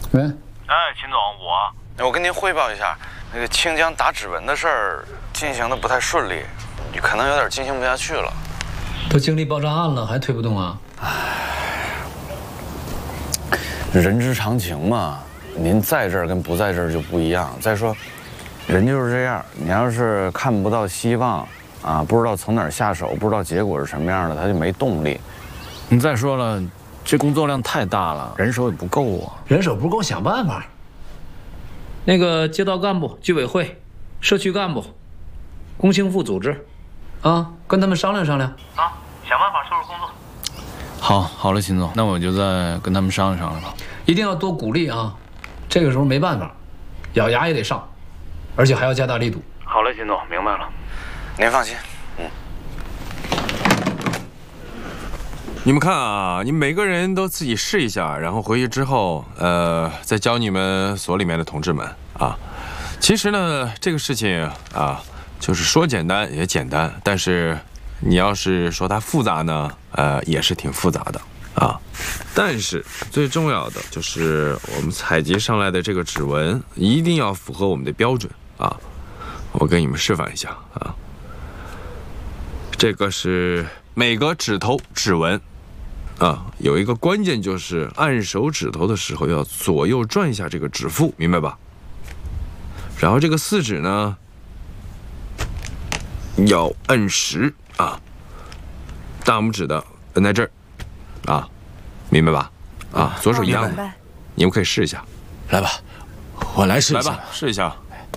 喂， 哎，秦总，我跟您汇报一下，那个清江打指纹的事儿进行的不太顺利，可能有点进行不下去了。 都经历爆炸案了，还推不动啊？ 人之常情嘛，您在这儿跟不在这儿就不一样。再说，人就是这样，你要是看不到希望啊，不知道从哪儿下手，不知道结果是什么样的，他就没动力。你再说了，这工作量太大了，人手也不够啊。 人手不够，想办法。那个街道干部、居委会、社区干部、工青副组织，啊，跟他们商量商量啊，想办法收拾工作。好了，秦总，那我就再跟他们商量商量吧。 一定要多鼓励啊！这个时候没办法，咬牙也得上，而且还要加大力度。 好嘞，秦总，明白了。您放心。 你们看啊，你每个人都自己试一下，然后回去之后，再教你们所里面的同志们啊。其实呢，这个事情啊，就是说简单也简单，但是你要是说它复杂呢，也是挺复杂的啊。但是最重要的就是我们采集上来的这个指纹一定要符合我们的标准啊。我给你们示范一下啊，这个是每个指头指纹。有一个关键就是按手指头的时候要左右转一下这个指腹，明白吧？然后这个四指呢，要摁实啊，大拇指的摁在这儿，啊，明白吧？啊，左手一样的，你们可以试一下。 来吧，我来试一下。 来吧，试一下。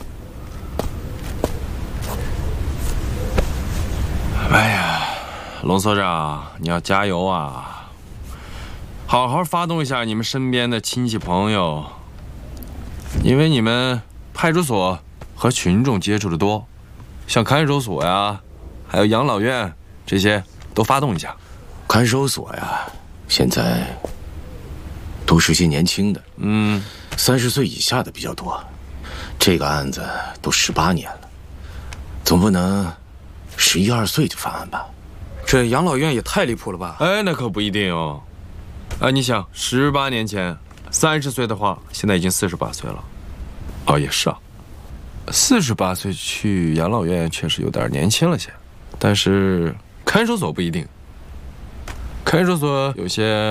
哎呀，龙所长，你要加油啊！好好发动一下你们身边的亲戚朋友，因为你们派出所和群众接触的多，像看守所呀，还有养老院这些都发动一下。 看守所呀，现在都是些年轻的，30岁以下的比较多。这个案子都18年了，总不能11、12岁就犯案吧？ 这养老院也太离谱了吧？ 哎，那可不一定哦。你想，18年前30岁的话，现在已经48岁了。哦，也是啊，48岁去养老院确实有点年轻了些，但是看守所不一定。看守所有些